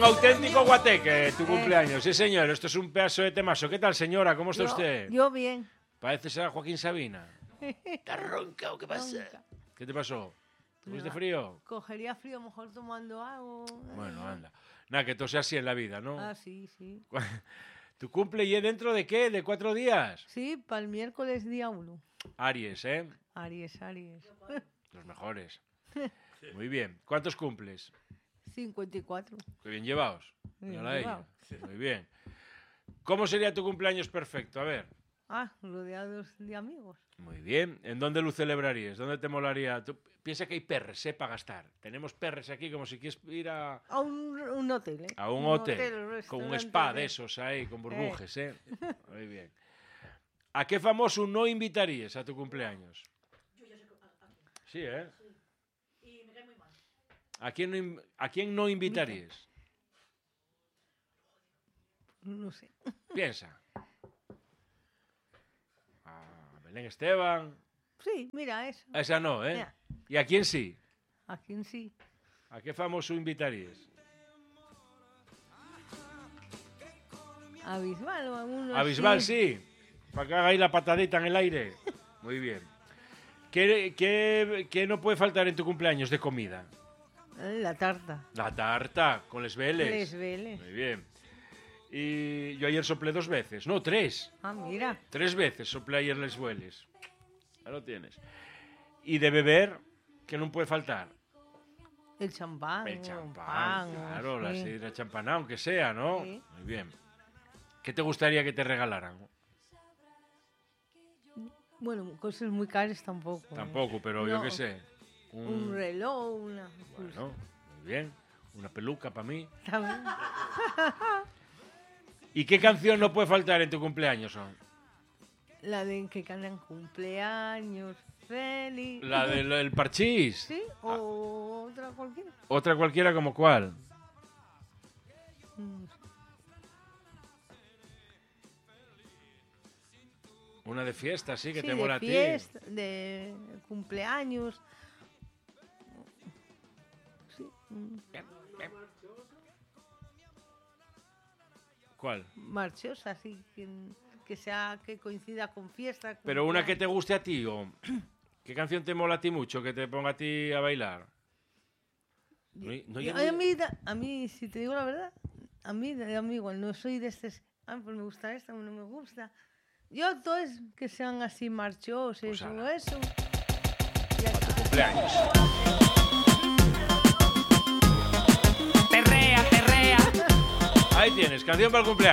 Un auténtico guateque tu cumpleaños. Sí, señor, esto es un pedazo de temazo. ¿Qué tal, señora? ¿Cómo está usted? Yo bien. Parece ser a Joaquín Sabina. ¿Estás ronca o qué pasa? Ronca. ¿Qué te pasó? ¿Tuviste frío? Cogería frío mejor tomando algo. Bueno, anda. Nada, que todo sea así en la vida, ¿no? Ah, sí, sí. ¿Tu cumple y dentro de qué? ¿De 4 días? Sí, para el miércoles día 1. Aries, ¿eh? Aries. Los mejores. Muy bien. ¿Cuántos cumples? 54. Qué bien llevados. Bien Mírala a ella. llevados. Muy bien. ¿Cómo sería tu cumpleaños perfecto? A ver. Rodeados de amigos. Muy bien. ¿En dónde lo celebrarías? ¿Dónde te molaría? Tú piensa que hay perres, para gastar. Tenemos perres aquí como si quieres ir a Un hotel, ¿eh? un hotel con un restaurante, spa de esos ahí, con burbujes, ¿eh? Muy bien. ¿A qué famoso no invitarías a tu cumpleaños? Sí, ¿eh? Y me cae muy mal. ¿A quién no invitarías? No sé. Piensa. A Belén Esteban. Sí, mira eso. A esa no, ¿eh? Mira. ¿Y a quién sí? ¿A quién sí? ¿A qué famoso invitarías? A Bisbal o a uno A Bisbal, sí. Para que haga ahí la patadita en el aire. Muy bien. ¿Qué no puede faltar en tu cumpleaños de comida? La tarta. La tarta con les veles. Les veles. Muy bien. Y yo ayer soplé 2 veces. No, 3. Ah, mira. 3 veces soplé ayer les veles. Ya lo tienes. Y de beber, ¿qué no puede faltar? El champán. El o champán, pan, claro, la sí. sidra champaná, aunque sea, ¿no? Sí. Muy bien. ¿Qué te gustaría que te regalaran? Bueno, cosas muy caras tampoco. Tampoco, pero yo No. qué sé. Un reloj, una... Bueno, muy bien. Una peluca para mí. También. ¿Y qué canción no puede faltar en tu cumpleaños? La de que cantan cumpleaños feliz. La del parchís. ¿Sí? O otra cualquiera. Otra cualquiera como cuál. Mm, Una de fiesta, sí, que sí, te mola de a ti. fiesta, de cumpleaños. Sí. ¿Cuál? Marchosa, sí. Que coincida con fiesta. Pero una que cumpleaños. te guste a ti, o ¿qué canción te mola a ti mucho, que te ponga a ti a bailar? A mí, si te digo la verdad, a mí igual, no soy de estos... pues me gusta esta, no me gusta. Yo, todo es que sean así marchosos Pues o ala. eso. Para tu cumpleaños. Perrea, perrea. Ahí tienes, canción para el cumpleaños.